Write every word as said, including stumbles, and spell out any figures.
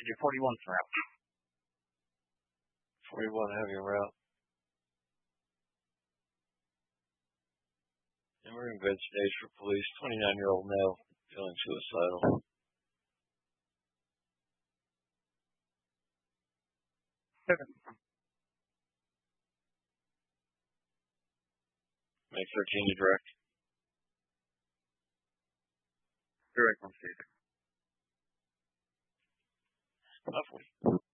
Could you forty-one for route? forty-one heavy route. And we're in bed stage for police. twenty-nine-year-old male feeling suicidal. Make thirteen to direct. Direct on stage. Lovely.